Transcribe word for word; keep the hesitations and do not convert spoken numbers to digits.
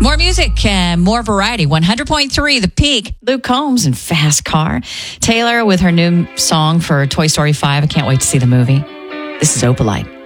More music and more variety. one hundred point three, The Peak. Luke Combs and Fast Car. Taylor with her new song for Toy Story five. I can't wait to see the movie. This is Opalite.